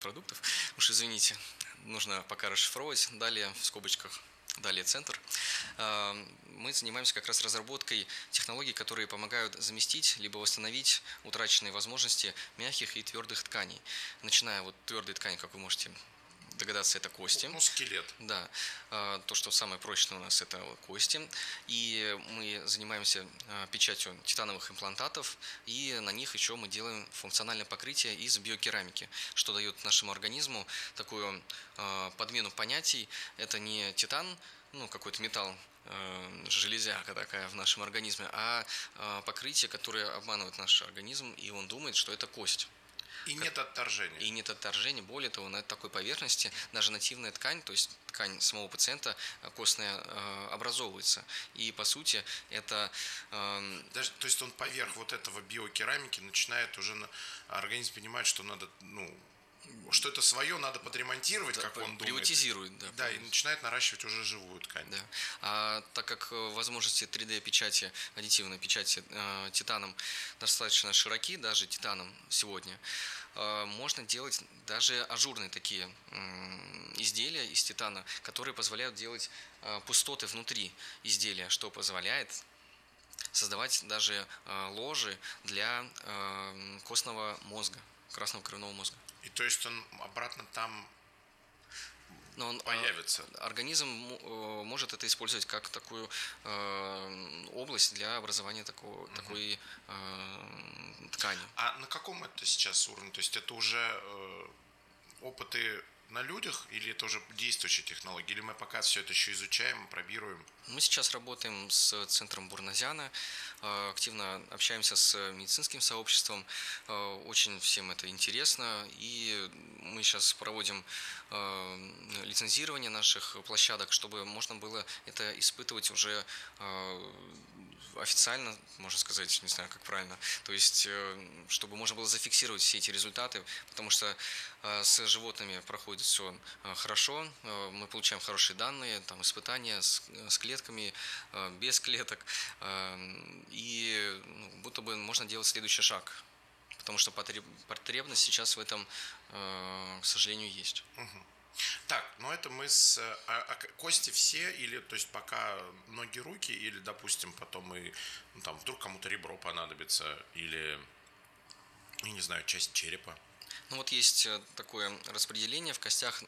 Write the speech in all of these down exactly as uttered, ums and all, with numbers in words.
продуктов. Уж извините, нужно пока расшифровывать. Далее в скобочках, далее центр. Мы занимаемся как раз разработкой технологий, которые помогают заместить либо восстановить утраченные возможности мягких и твердых тканей. Начиная вот твердые ткани, как вы можете догадаться, это кости. Ну, скелет. Да. То, что самое прочное у нас, это кости. И мы занимаемся печатью титановых имплантатов, и на них еще мы делаем функциональное покрытие из биокерамики, что дает нашему организму такую подмену понятий. Это не титан, ну, какой-то металл, железяка такая в нашем организме, а покрытие, которое обманывает наш организм, и он думает, что это кость. И нет отторжения. И нет отторжения. Более того, на такой поверхности даже нативная ткань, то есть ткань самого пациента костная, образовывается. И по сути это... Даже, то есть он поверх вот этого биокерамики начинает уже организм понимать, что надо, ну, что это свое надо подремонтировать, да, как он думает. Приватизирует, да. Да, и начинает наращивать уже живую ткань. Да. А так как возможности три дэ печати, аддитивной печати э, титаном достаточно широки, даже титаном сегодня, э, можно делать даже ажурные такие э, изделия из титана, которые позволяют делать э, пустоты внутри изделия, что позволяет создавать даже э, ложи для э, костного мозга, красного кровяного мозга. И то есть он обратно там Но он, появится? Организм может это использовать как такую э, область для образования такого, угу. такой э, ткани. А на каком это сейчас уровне? То есть это уже э, опыты на людях, или это уже действующая технология? Или мы пока все это еще изучаем, пробируем? Мы сейчас работаем с центром Бурназяна, активно общаемся с медицинским сообществом, очень всем это интересно, и мы сейчас проводим лицензирование наших площадок, чтобы можно было это испытывать уже официально, можно сказать, не знаю, как правильно, то есть, чтобы можно было зафиксировать все эти результаты, потому что с животными проходит все хорошо, мы получаем хорошие данные, там, испытания с, с клетками, без клеток, и ну, будто бы можно делать следующий шаг, потому что потребность сейчас в этом, к сожалению, есть. Угу. Так, ну это мы с... А, а кости все, или, то есть пока ноги, руки, или, допустим, потом и, ну, там, вдруг кому-то ребро понадобится, или, я не знаю, часть черепа? Ну вот есть такое распределение в костях,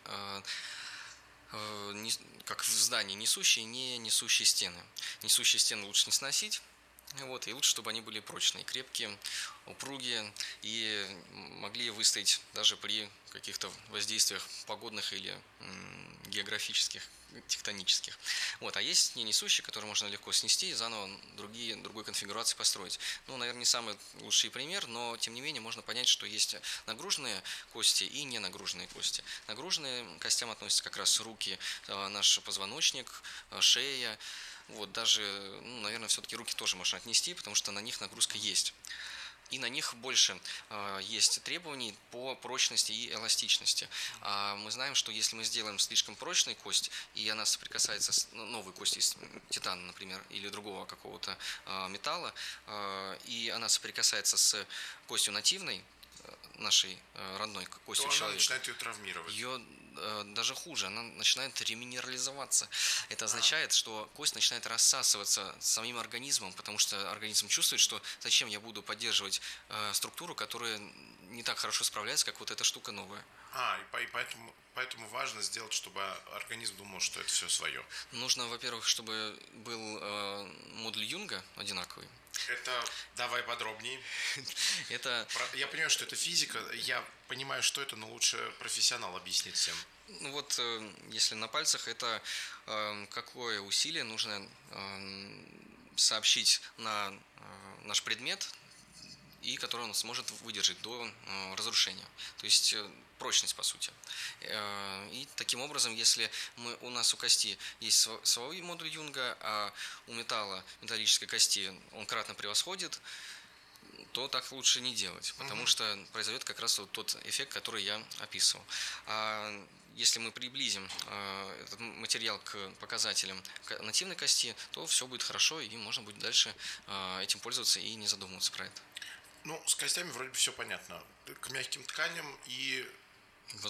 как в здании, несущие и не несущие стены. Несущие стены лучше не сносить. Вот, и лучше, чтобы они были прочные, крепкие, упругие и могли выстоять даже при каких-то воздействиях погодных или м, географических, тектонических. Вот, а есть не несущие, которые можно легко снести и заново другие, другой конфигурации построить. Ну, наверное, не самый лучший пример, но тем не менее можно понять, что есть нагруженные кости и не нагруженные кости. Нагруженные к костям относятся как раз руки, наш позвоночник, шея. Вот, даже, ну, наверное, все-таки руки тоже можно отнести, потому что на них нагрузка есть. И на них больше э, есть требований по прочности и эластичности. А мы знаем, что если мы сделаем слишком прочную кость, и она соприкасается с ну, новой костью из титана, например, или другого какого-то э, металла, э, и она соприкасается с костью нативной, нашей родной костью человека, она начинает ее травмировать. Ее э, даже хуже, она начинает реминерализоваться. Это означает, а. что кость начинает рассасываться самим организмом, потому что организм чувствует, что зачем я буду поддерживать э, структуру, которая не так хорошо справляется, как вот эта штука новая. А, и поэтому, поэтому важно сделать, чтобы организм думал, что это все свое. Нужно, во-первых, чтобы был э, модуль Юнга одинаковый. Это давай подробнее. Это... Я понимаю, что это физика, я понимаю, что это, но лучше профессионал объяснит всем. Ну вот, если на пальцах, это какое усилие нужно сообщить на наш предмет, и который он сможет выдержать до разрушения. То есть прочность, по сути. И таким образом, если мы, у нас у кости есть свой модуль Юнга, а у металла, металлической кости он кратно превосходит, то так лучше не делать, потому что произойдет как раз вот тот эффект, который я описывал. А если мы приблизим э, этот материал к показателям нативной кости, то все будет хорошо, и можно будет дальше э, этим пользоваться и не задумываться про это. Ну, с костями вроде бы все понятно. К мягким тканям и